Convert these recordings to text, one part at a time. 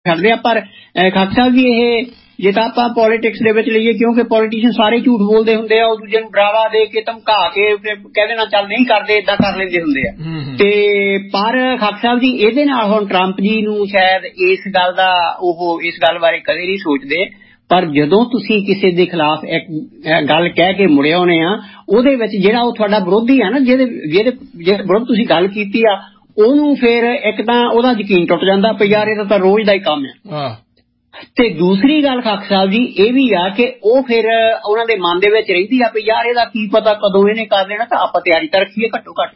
ਛੱਡਦੇ ਆ। ਪਰ ਖਾਕ ਸਾਹਿਬ ਜੀ ਇਹ ਜੇ ਤਾਂ ਆਪਾਂ ਪੋਲੀਟਿਕਸ ਦੇ ਵਿੱਚ ਲਈਏ, ਕਿਉਂਕਿ ਪੋਲੀਟੀਸ਼ੀਅਨ ਸਾਰੇ ਝੂਠ ਬੋਲਦੇ ਹੁੰਦੇ ਆ, ਉਹ ਦੂਜੇ ਨੂੰ ਡਰਾਵਾ ਦੇ ਕੇ ਧਮਕਾ ਕੇ ਕਹਿ ਦੇਣਾ ਚੱਲ ਨਹੀਂ ਕਰਦੇ, ਏਦਾਂ ਕਰ ਲੈਂਦੇ ਹੁੰਦੇ ਆ। ਤੇ ਪਰ ਖਾਕ ਸਾਹਿਬ ਜੀ ਇਹਦੇ ਨਾਲ ਹੁਣ ਟਰੰਪ ਜੀ ਨੂੰ ਸ਼ਾਇਦ ਇਸ ਗੱਲ ਦਾ ਉਹ ਇਸ ਗੱਲ ਬਾਰੇ ਕਦੇ ਨਹੀਂ ਸੋਚਦੇ, ਪਰ ਜਦੋਂ ਤੁਸੀਂ ਕਿਸੇ ਦੇ ਖਿਲਾਫ ਇੱਕ ਗੱਲ ਕਹਿ ਕੇ ਮੁੜੇ ਆਉਣੇ ਆ, ਉਹਦੇ ਵਿੱਚ ਜਿਹੜਾ ਉਹ ਤੁਹਾਡਾ ਵਿਰੋਧੀ ਆ ਨਾ, ਜਿਹਦੇ ਵਿਰੁੱਧ ਤੁਸੀਂ ਗੱਲ ਕੀਤੀ ਆ, ਉਹਨੂੰ ਫਿਰ ਇੱਕ ਤਾਂ ਉਹਦਾ ਯਕੀਨ ਟੁੱਟ ਜਾਂਦਾ ਵੀ ਯਾਰ ਇਹਦਾ ਤਾਂ ਰੋਜ਼ ਦਾ ਹੀ ਕੰਮ ਆ। ਤੇ ਦੂਸਰੀ ਗੱਲ ਖਾਕ ਸਾਹਿਬ ਜੀ ਇਹ ਵੀ ਆ ਕਿ ਉਹ ਫਿਰ ਉਹਨਾਂ ਦੇ ਮਨ ਦੇ ਵਿੱਚ ਰਹਿੰਦੀ ਆ ਵੀ ਯਾਰ ਇਹਦਾ ਕੀ ਪਤਾ ਕਦੋਂ ਇਹਨੇ ਕਰ ਲੈਣਾ, ਤਾਂ ਆਪਾਂ ਤਿਆਰੀ ਤਾਂ ਰੱਖੀਏ ਘੱਟੋ ਘੱਟ,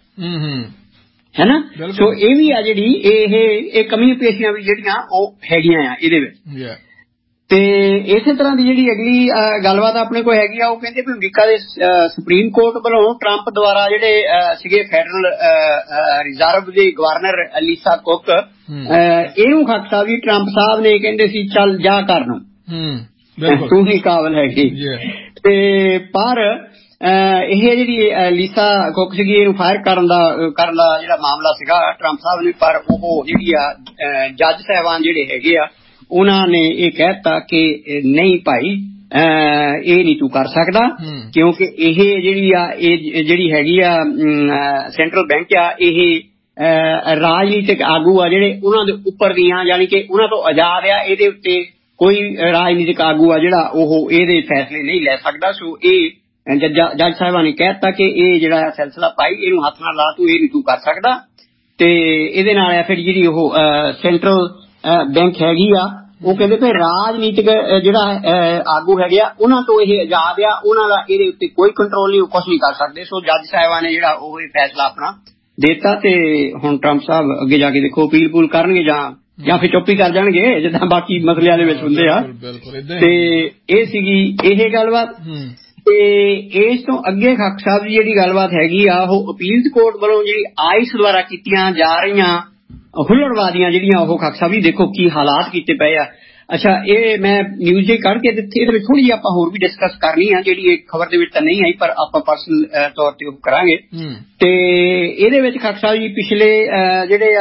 ਹੈ ਨਾ। ਸੋ ਇਹ ਵੀ ਆ ਜਿਹੜੀ ਇਹ ਕਮੀਆਂ ਪੇਸ਼ੀਆਂ ਵੀ ਜਿਹੜੀਆਂ ਉਹ ਹੈਗੀਆਂ ਆ ਇਹਦੇ ਵਿੱਚ। ਤੇ ਇਸੇ ਤਰ੍ਹਾਂ ਦੀ ਜਿਹੜੀ ਅਗਲੀ ਗੱਲਬਾਤ ਆਪਣੇ ਕੋਲ ਹੈਗੀ ਆ, ਉਹ ਕਹਿੰਦੇ ਵੀ ਅਮਰੀਕਾ ਦੇ ਸੁਪਰੀਮ ਕੋਰਟ ਵੱਲੋਂ ਟਰੰਪ ਦੁਆਰਾ ਜਿਹੜੇ ਸੀਗੇ ਫੈਡਰਲ ਰਿਜ਼ਰਵ ਦੇ ਗਵਰਨਰ ਲੀਸਾ ਕੁੱਕ, ਇਹਨੂੰ ਖਾਕ ਸਾਹਿਬ ਜੀ ਟਰੰਪ ਸਾਹਿਬ ਨੇ ਕਹਿੰਦੇ ਸੀ ਚੱਲ ਜਾ ਕਰ ਨੂੰ, ਤੂੰ ਹੀ ਕਾਬਲ ਹੈਗੀ। ਤੇ ਪਰ ਇਹ ਜਿਹੜੀ ਲੀਸਾ ਕੁੱਕ ਸੀਗੀ, ਇਹਨੂੰ ਫਾਇਰ ਕਰਨ ਦਾ ਜਿਹੜਾ ਮਾਮਲਾ ਸੀਗਾ ਟਰੰਪ ਸਾਹਿਬ ਨੇ, ਪਰ ਉਹ ਜਿਹੜੀ ਆ ਜੱਜ ਸਾਹਿਬਾਨ ਜਿਹੜੇ ਹੈਗੇ ਆ ਉਹਨਾਂ ਨੇ ਇਹ ਕਹਿ ਦਿੱਤਾ ਕਿ ਨਹੀਂ ਭਾਈ ਇਹ ਨਹੀਂ ਤੂੰ ਕਰ ਸਕਦਾ, ਕਿਉਂਕਿ ਇਹ ਜਿਹੜੀ ਹੈਗੀ ਆ ਸੈਂਟਰਲ ਬੈਂਕ ਆ, ਇਹ ਰਾਜਨੀਤਿਕ ਆਗੂ ਆ ਜਿਹੜੇ ਉਹਨਾਂ ਦੇ ਉੱਪਰ ਦੀਆਂ, ਯਾਨੀ ਕਿ ਉਹਨਾਂ ਤੋਂ ਆਜ਼ਾਦ ਆ, ਇਹਦੇ ਉੱਤੇ ਕੋਈ ਰਾਜਨੀਤਿਕ ਆਗੂ ਆ ਜਿਹੜਾ ਉਹ ਇਹਦੇ ਫੈਸਲੇ ਨਹੀਂ ਲੈ ਸਕਦਾ। ਸੋ ਇਹ ਜੱਜ ਸਾਹਿਬਾਂ ਨੇ ਕਹਿ ਦਿੱਤਾ ਕਿ ਇਹ ਜਿਹੜਾ ਸਿਲਸਿਲਾ ਭਾਈ ਇਹਨੂੰ ਹੱਥ ਨਾਲ ਲਾ, ਤੂੰ ਇਹ ਨਹੀਂ ਤੂੰ ਕਰ ਸਕਦਾ। ਤੇ ਇਹਦੇ ਨਾਲ ਫਿਰ ਜਿਹੜੀ ਉਹ ਸੈਂਟਰਲ ਬੈਂਕ ਹੈਗੀ ਆ, ਉਹ ਕਹਿੰਦੇ ਵੀ ਰਾਜਨੀਤਿਕ ਜਿਹੜਾ ਆਗੂ ਹੈਗੇ ਆ ਉਹਨਾਂ ਤੋਂ ਇਹ ਆਜ਼ਾਦ ਆ, ਉਹਨਾਂ ਦਾ ਇਹਦੇ ਉੱਤੇ ਕੋਈ ਕੰਟਰੋਲ ਨਹੀਂ, ਉਹ ਕੁਛ ਨਹੀਂ ਕਰ ਸਕਦੇ। ਸੋ ਜੱਜ ਸਾਹਿਬਾਂ ਨੇ ਜਿਹੜਾ ਉਹ ਫੈਸਲਾ ਆਪਣਾ ਦੇਤਾ। ਤੇ ਹੁਣ ਟਰੰਪ ਸਾਹਿਬ ਅੱਗੇ ਜਾ ਕੇ ਦੇਖੋ ਅਪੀਲ ਪੂਲ ਕਰਨਗੇ ਜਾਂ ਫਿਰ ਚੁੱਪ ਹੀ ਕਰ ਜਾਣਗੇ, ਜਿੱਦਾਂ ਬਾਕੀ ਮਸਲਿਆਂ ਦੇ ਵਿੱਚ ਹੁੰਦੇ ਆ। ਤੇ ਇਹ ਸੀਗੀ ਇਹ ਗੱਲਬਾਤ। ਤੇ ਇਸ ਤੋਂ ਅੱਗੇ ਖਾਕ ਸਾਹਿਬ ਦੀ ਜਿਹੜੀ ਗੱਲਬਾਤ ਹੈਗੀ ਆ, ਉਹ ਅਪੀਲਸ ਕੋਰਟ ਵੱਲੋਂ ਜਿਹੜੀ ਆਈਸ ਦੁਆਰਾ ਕੀਤੀਆਂ ਜਾ ਰਹੀਆਂ ਹੁੱਲੜਬਾਜ਼ੀਆਂ ਜਿਹੜੀਆਂ, ਉਹ ਖਾਕ ਸਾਹਿਬ ਜੀ ਦੇਖੋ ਕੀ ਹਾਲਾਤ ਕੀਤੇ ਪਏ ਆ। ਅੱਛਾ, ਇਹ ਮੈਂ ਨਿਊਜ਼ ਜੇ ਕੱਢ ਕੇ ਦਿੱਤੀ, ਇਹਦੇ ਵਿੱਚ ਥੋੜੀ ਜਿਹੀ ਆਪਾਂ ਹੋਰ ਵੀ ਡਿਸਕਸ ਕਰਨੀ ਆ, ਜਿਹੜੀ ਇਹ ਖਬਰ ਦੇ ਵਿੱਚ ਤਾਂ ਨਹੀਂ ਆਈ, ਪਰ ਆਪਾਂ ਪਰਸਨਲ ਤੌਰ ਤੇ ਉਹ ਕਰਾਂਗੇ। ਤੇ ਇਹਦੇ ਵਿੱਚ ਖਾਕ ਸਾਹਿਬ ਜੀ ਪਿਛਲੇ ਜਿਹੜੇ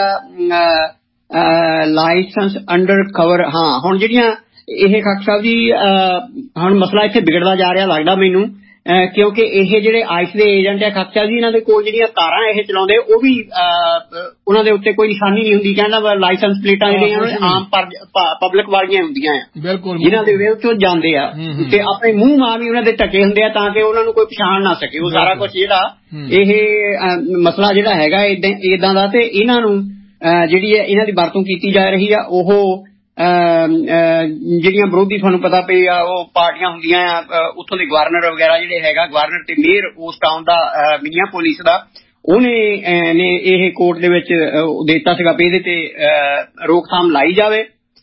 ਆ ਲਾਇਸੈਂਸ ਅੰਡਰ ਕਵਰ, ਹਾਂ ਹੁਣ ਜਿਹੜੀਆਂ ਇਹ ਖਾਕ ਸਾਹਿਬ ਜੀ ਹੁਣ ਮਸਲਾ ਇੱਥੇ ਵਿਗੜਦਾ ਜਾ ਰਿਹਾ ਲੱਗਦਾ ਮੈਨੂੰ, ਕਿਉਂਕਿ ਇਹ ਜਿਹੜੇ ਆਈਸ ਦੇ ਏਜੰਟ ਆ ਖਾਕ ਸਾਹਿਬ ਜੀ, ਇਹਨਾਂ ਦੇ ਕੋਲ ਜਿਹੜੀਆਂ ਤਾਰਾਂ ਇਹ ਚਲਾਉਂਦੇ, ਉਹ ਵੀ ਉਹਨਾਂ ਦੇ ਉੱਤੇ ਕੋਈ ਨਿਸ਼ਾਨੀ ਨਹੀਂ ਹੁੰਦੀ, ਕਹਿੰਦਾ ਲਾਇਸੈਂਸ ਪਲੇਟਾਂ ਜਿਹੜੀਆਂ ਆਮ ਪਬਲਿਕ ਵਾਲੀਆਂ ਹੁੰਦੀਆਂ ਆ, ਜਿਨ੍ਹਾਂ ਦੇ ਵਿਰੁੱਧ ਤੋਂ ਜਾਂਦੇ ਆ, ਤੇ ਆਪਣੇ ਮੂੰਹ ਮਾਂ ਵੀ ਉਹਨਾਂ ਦੇ ਢੱਕੇ ਹੁੰਦੇ ਆ ਤਾਂ ਕਿ ਉਹਨਾਂ ਨੂੰ ਕੋਈ ਪਛਾਣ ਨਾ ਸਕੇ। ਉਹ ਸਾਰਾ ਕੁਛ ਜਿਹੜਾ ਇਹ ਮਸਲਾ ਜਿਹੜਾ ਹੈਗਾ ਏਦਾਂ ਦਾ, ਤੇ ਇਹਨਾਂ ਨੂੰ ਜਿਹੜੀ ਹੈ ਇਹਨਾਂ ਦੀ ਵਰਤੋਂ ਕੀਤੀ ਜਾ ਰਹੀ ਆ। ਉਹ ਜਿਹੜੀਆਂ ਵਿਰੋਧੀ ਤੁਹਾਨੂੰ ਪਤਾ ਪਈ ਆ ਉਹ ਪਾਰਟੀਆਂ ਹੁੰਦੀਆਂ ਆ, ਉੱਥੋਂ ਦੇ ਗਵਰਨਰ ਵਗੈਰਾ ਜਿਹੜੇ ਹੈਗਾ, ਗਵਰਨਰ ਤੇ ਮੇਅਰ ਉਸ ਟਾਊਨ ਦਾ ਮਿਨੀਆਪੋਲਿਸ ਦਾ, ਉਹਨੇ ਇਹ ਕੋਰਟ ਦੇ ਵਿੱਚ ਦਿੱਤਾ ਸੀਗਾ ਵੀ ਇਹਦੇ ਤੇ ਰੋਕਥਾਮ ਲਾਈ ਜਾਵੇ।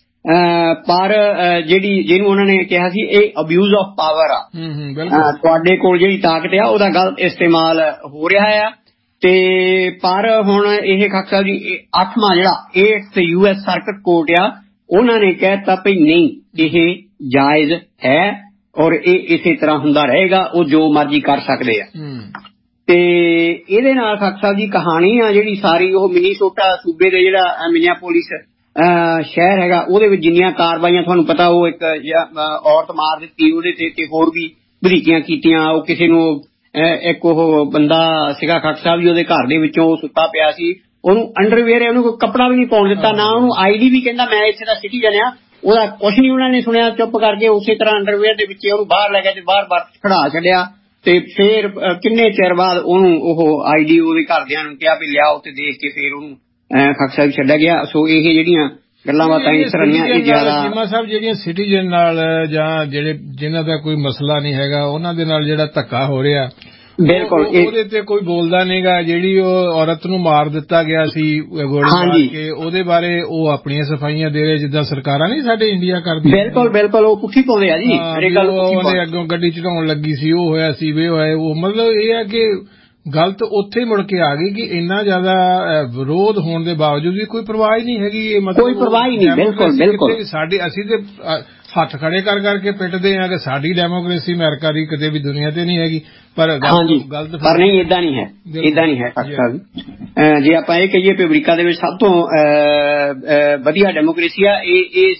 ਪਰ ਜਿਹਨੂੰ ਉਹਨਾਂ ਨੇ ਕਿਹਾ ਸੀ ਇਹ ਅਬਿਊਜ਼ ਆਫ ਪਾਵਰ ਆ, ਤੁਹਾਡੇ ਕੋਲ ਜਿਹੜੀ ਤਾਕਤ ਆ ਉਹਦਾ ਗਲਤ ਇਸਤੇਮਾਲ ਹੋ ਰਿਹਾ ਆ। ਤੇ ਪਰ ਹੁਣ ਇਹ ਖਾਕ ਸਾਹਿਬ ਜੀ 8ਵਾਂ ਜਿਹੜਾ 8th US ਸਰਕਟ ਕੋਰਟ ਆ, ਉਹਨਾਂ ਨੇ ਕਹਿ ਦਿੱਤਾ ਵੀ ਨਹੀਂ ਇਹ ਜਾਇਜ਼ ਹੈ ਔਰ ਇਹ ਇਸੇ ਤਰ੍ਹਾਂ ਹੁੰਦਾ ਰਹੇਗਾ, ਉਹ ਜੋ ਮਰਜ਼ੀ ਕਰ ਸਕਦੇ ਆ। ਤੇ ਇਹਦੇ ਨਾਲ ਖਾਕ ਸਾਹਿਬ ਜੀ ਕਹਾਣੀ ਆ ਜਿਹੜੀ ਸਾਰੀ ਉਹ ਮਿਨੀਸੋਟਾ ਸੂਬੇ ਦੇ ਜਿਹੜਾ ਮਿਨੀਆਪੋਲਿਸ ਸ਼ਹਿਰ ਹੈਗਾ, ਉਹਦੇ ਵਿੱਚ ਜਿੰਨੀਆਂ ਕਾਰਵਾਈਆਂ ਤੁਹਾਨੂੰ ਪਤਾ, ਉਹ ਇੱਕ ਔਰਤ ਮਾਰ ਦਿੱਤੀ ਉਹਦੇ ਤੇ ਹੋਰ ਵੀ ਵਧੀਕੀਆਂ ਕੀਤੀਆਂ। ਉਹ ਕਿਸੇ ਨੂੰ ਇੱਕ ਉਹ ਬੰਦਾ ਸੀਗਾ ਖਾਕ ਸਾਹਿਬ ਜੀ, ਉਹਦੇ ਘਰ ਦੇ ਵਿੱਚੋਂ ਉਹ ਸੁੱਤਾ ਪਿਆ ਸੀ, ਉਹਨੂੰ ਅੰਡਰਵੇਅਰ ਉਹਨੂੰ ਕੋਈ ਕੱਪੜਾ ਵੀ ਨਹੀਂ ਪਾਉਣ ਦਿੱਤਾ, ਨਾ ਉਹਨੂੰ ID ਵੀ ਕਹਿੰਦਾ ਮੈਂ ਇੱਥੇ ਦਾ ਸਿਟੀਜ਼ਨ ਆ, ਉਹਦਾ ਕੁਛ ਨਹੀਂ ਉਹਨਾਂ ਨੇ ਸੁਣਿਆ, ਚੁੱਪ ਕਰਕੇ ਉਸੇ ਤਰ੍ਹਾਂ ਅੰਡਰਵੇਅਰ ਦੇ ਵਿੱਚ ਉਹਨੂੰ ਬਾਹਰ ਲੈ ਗਿਆ ਤੇ ਬਾਹਰ ਖੜਾ ਛੱਡਿਆ। ਤੇ ਫੇਰ ਕਿੰਨੇ ਚਿਰ ਬਾਅਦ ਉਹਨੂੰ ਉਹ ID ਉਹਦੇ ਘਰਦਿਆਂ ਨੂੰ ਕਿਹਾ ਵੀ ਲਿਆਓ, ਤੇ ਦੇਖ ਕੇ ਫੇਰ ਉਹਨੂੰ ਖਾਕ ਸਾਹਿਬ ਛੱਡਿਆ ਗਿਆ। ਸੋ ਇਹ ਜਿਹੜੀਆਂ ਗੱਲਾਂ ਬਾਤਾਂ ਇਸ ਤਰ੍ਹਾਂ ਦੀਆਂ ਇਹ ਜ਼ਿਆਦਾ ਚੀਮਾ ਸਾਹਿਬ ਜਿਹੜੀਆਂ ਸਿਟੀਜ਼ਨ ਨਾਲ ਜਾਂ ਜਿਹਨਾਂ ਦਾ ਕੋਈ ਮਸਲਾ ਨਹੀਂ ਹੈਗਾ ਉਹਨਾਂ ਦੇ ਨਾਲ ਜਿਹੜਾ ਧੱਕਾ ਹੋ ਰਿਹਾ, ਬਿਲਕੁਲ ਉਹਦੇ ਤੇ ਕੋਈ ਬੋਲਦਾ ਨਹੀਂਗਾ। ਜਿਹੜੀ ਉਹ ਔਰਤ ਨੂੰ ਮਾਰ ਦਿੱਤਾ ਗਿਆ ਸੀ ਗੋਲੀ ਮਾਰ ਕੇ, ਉਹਦੇ ਬਾਰੇ ਉਹ ਆਪਣੀਆਂ ਸਫਾਈਆਂ ਦੇ ਰਹੇ ਜਿੱਦਾਂ ਸਰਕਾਰਾਂ ਨਹੀਂ ਸਾਡੇ ਇੰਡੀਆ ਕਰਦੀ। ਬਿਲਕੁਲ ਉਹ ਪੁੱਠੀ ਪਾਉਂਦੇ ਆ ਜੀ, ਉਹਨੇ ਅੱਗੋਂ ਗੱਡੀ ਚੜਾਉਣ ਲੱਗੀ ਸੀ, ਉਹ ਹੋਇਆ ਸੀ ਵੇ ਹੋਇਆ। ਉਹ ਮਤਲਬ ਇਹ ਹੈ ਕਿ ਗੱਲ ਤਾਂ ਉੱਥੇ ਮੁੜ ਕੇ ਆ ਗਈ ਕਿ ਇੰਨਾ ਜ਼ਿਆਦਾ ਵਿਰੋਧ ਹੋਣ ਦੇ ਬਾਵਜੂਦ ਵੀ ਕੋਈ ਪਰਵਾਹ ਹੀ ਨਹੀਂ ਹੈਗੀ। ਇਹ ਮਤਲਬ ਕੋਈ ਪਰਵਾਹ ਹੀ ਨਹੀਂ, ਬਿਲਕੁਲ ਸਾਡੇ ਅਸੀਂ ਤੇ ਹੱਥ ਖੜੇ ਕਰਕੇ ਪਿੱਟਦੇ ਆ ਕਿ ਸਾਡੀ ਡੈਮੋਕ੍ਰੇਸੀ ਅਮਰੀਕਾ ਦੀ ਕਿਤੇ ਵੀ ਦੁਨੀਆ ਤੇ ਨਹੀਂ ਹੈਗੀ, ਪਰ ਗਲਤ ਪਰ ਨਹੀਂ, ਏਦਾਂ ਨਹੀਂ ਹੈ ਜੇ ਆਪਾਂ ਇਹ ਕਹੀਏ ਕਿ ਅਮਰੀਕਾ ਦੇ ਵਿੱਚ ਸਭ ਤੋਂ ਵਧੀਆ ਡੈਮੋਕ੍ਰੇਸੀ ਆ, ਇਹ